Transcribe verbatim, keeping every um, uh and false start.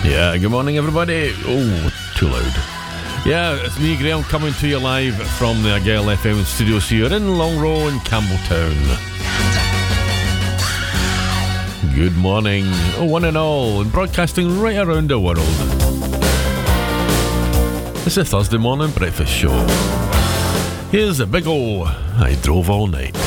Yeah, good morning everybody. Oh, too loud. Yeah, it's me, Graham, coming to you live from the Argyll F M studios here in Long Row in Campbelltown. Good morning, oh, one and all, and broadcasting right around the world. It's a Thursday morning breakfast show. Here's a big O I Drove All Night.